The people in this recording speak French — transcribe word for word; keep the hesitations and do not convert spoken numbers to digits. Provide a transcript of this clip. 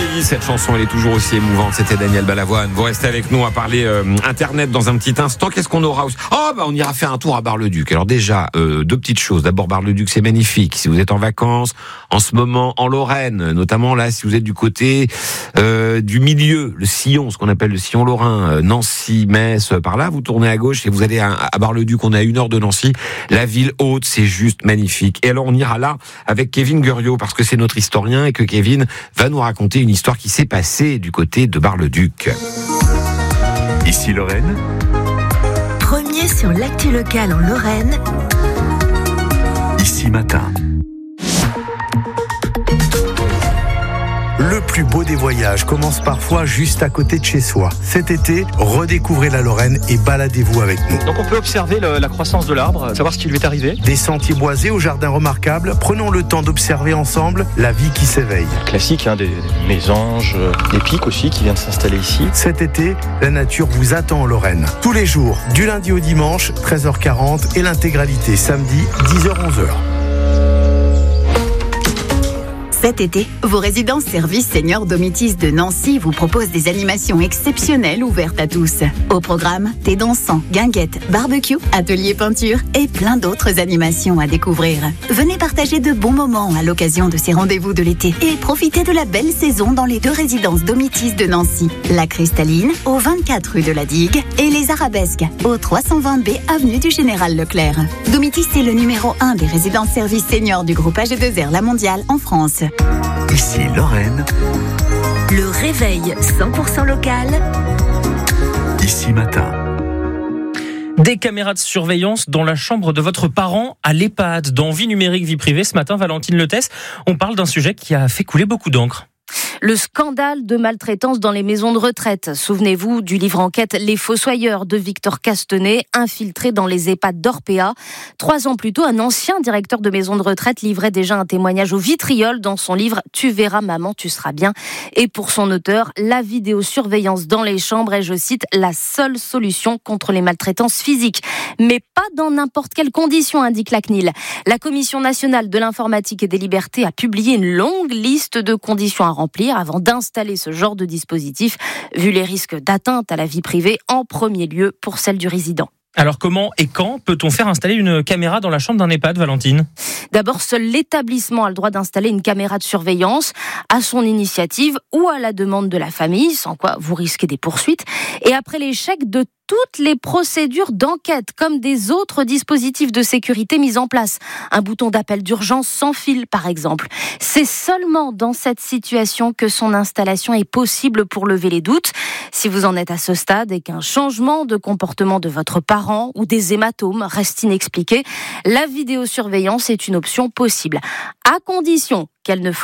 vieilli cette chanson, elle est toujours aussi émouvante. C'était Daniel Balavoine. Vous restez avec nous, on va parler euh, Internet dans un petit instant. Qu'est-ce qu'on aura aussi? Oh bah on ira faire un tour à Bar-le-Duc. Alors déjà, euh, deux petites choses. D'abord, Bar-le-Duc, c'est magnifique. Si vous êtes en vacances, en ce moment en Lorraine, notamment là, si vous êtes du côté euh, du milieu, le sillon, ce qu'on appelle le sillon lorrain, euh, Nancy, Metz, par là, vous tournez à gauche et vous allez à, à Bar-le-Duc. On est à une heure de Nancy. La ville haute, c'est juste magnifique. Et alors on ira là avec Kevin Guriot parce que c'est notre historien et que Kevin va nous raconter une histoire qui s'est passée du côté de Bar-le-Duc. Ici Lorraine. Premier sur l'actu locale en Lorraine. Ici Matin. Le plus beau des voyages commence parfois juste à côté de chez soi. Cet été, redécouvrez la Lorraine et baladez-vous avec nous. Donc on peut observer le, la croissance de l'arbre, savoir ce qui lui est arrivé. Des sentiers boisés au jardin remarquable, prenons le temps d'observer ensemble la vie qui s'éveille. Classique, hein, des mésanges, des pics aussi qui viennent s'installer ici. Cet été, la nature vous attend en Lorraine. Tous les jours, du lundi au dimanche, treize heures quarante et l'intégralité samedi, dix heures onze heures. Cet été, vos résidences services seniors Domitis de Nancy vous proposent des animations exceptionnelles ouvertes à tous. Au programme, thé dansant, guinguettes, barbecue, atelier peinture et plein d'autres animations à découvrir. Venez partager de bons moments à l'occasion de ces rendez-vous de l'été et profitez de la belle saison dans les deux résidences Domitis de Nancy. La Cristalline, au vingt-quatre rue de la Digue et les Arabesques, au trois cent vingt B avenue du Général Leclerc. Domitis est le numéro un des résidences services seniors du groupe A G deux R La Mondiale en France. Ici Lorraine. Le réveil cent pour cent local. Ici Matin. Des caméras de surveillance dans la chambre de votre parent à l'EHPAD. Dans Vie numérique, vie privée, ce matin, Valentine Letès, on parle d'un sujet qui a fait couler beaucoup d'encre. Le scandale de maltraitance dans les maisons de retraite. Souvenez-vous du livre enquête Les Fossoyeurs de Victor Castanet, infiltré dans les EHPAD d'Orpea. Trois ans plus tôt, un ancien directeur de maison de retraite livrait déjà un témoignage au vitriol dans son livre « Tu verras maman, tu seras bien ». Et pour son auteur, la vidéosurveillance dans les chambres est, je cite, la seule solution contre les maltraitances physiques. Mais pas dans n'importe quelles conditions, indique la C N I L. La Commission nationale de l'informatique et des libertés a publié une longue liste de conditions à remplir avant d'installer ce genre de dispositif, vu les risques d'atteinte à la vie privée, en premier lieu pour celle du résident. Alors comment et quand peut-on faire installer une caméra dans la chambre d'un EHPAD, Valentine ? D'abord, seul l'établissement a le droit d'installer une caméra de surveillance à son initiative ou à la demande de la famille, sans quoi vous risquez des poursuites. Et après l'échec de toutes les procédures d'enquête, comme des autres dispositifs de sécurité mis en place. Un bouton d'appel d'urgence sans fil, par exemple. C'est seulement dans cette situation que son installation est possible pour lever les doutes. Si vous en êtes à ce stade et qu'un changement de comportement de votre parent ou des hématomes reste inexpliqué, la vidéosurveillance est une option possible, à condition qu'elle ne